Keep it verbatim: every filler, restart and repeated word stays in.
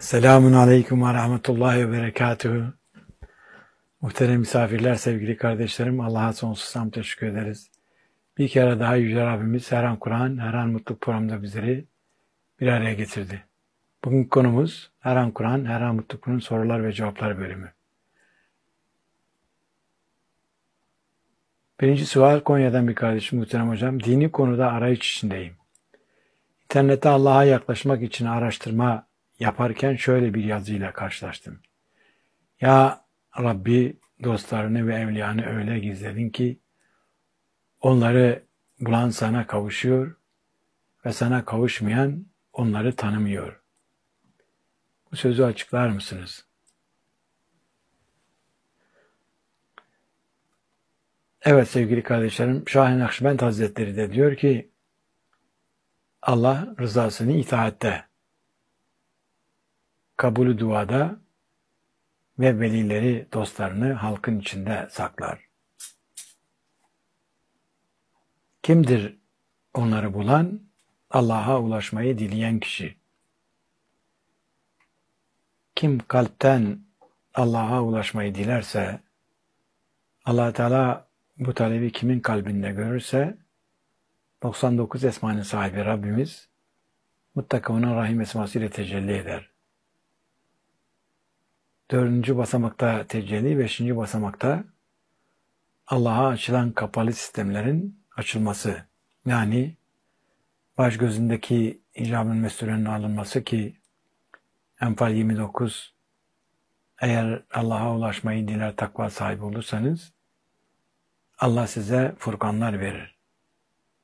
Selamun Aleyküm ve Rahmetullahi ve Berekatühü. Muhterem misafirler, sevgili kardeşlerim, Allah'a sonsuz hamd teşekkür ederiz. Bir kere daha Yüce Rabbimiz her an Kur'an, her an mutluluk programında bizleri bir araya getirdi. Bugün konumuz her an Kur'an, her an mutluluğun sorular ve cevaplar bölümü. Birinci sual Konya'dan bir kardeşim, muhterem hocam. Dini konuda arayış içindeyim. İnternette Allah'a yaklaşmak için araştırma yaparken şöyle bir yazıyla karşılaştım. Ya Rabbi, dostlarını ve evliyanı öyle gizledin ki onları bulan sana kavuşuyor ve sana kavuşmayan onları tanımıyor. Bu sözü açıklar mısınız? Evet sevgili kardeşlerim, Şah-ı Nakşibend Hazretleri de diyor ki Allah rızasını itaatte, kabulü duada ve velileri, dostlarını halkın içinde saklar. Kimdir onları bulan? Allah'a ulaşmayı dileyen kişi. Kim kalpten Allah'a ulaşmayı dilerse, Allah Teala bu talebi kimin kalbinde görürse, doksan dokuz esmanın sahibi Rabbimiz mutlaka ona rahim esmasıyla tecelli eder. Dördüncü basamakta tecelli, beşinci basamakta Allah'a açılan kapalı sistemlerin açılması. Yani baş gözündeki icabın mesulünün alınması ki Enfal yirmi dokuz, eğer Allah'a ulaşmayı diler takva sahibi olursanız Allah size furkanlar verir.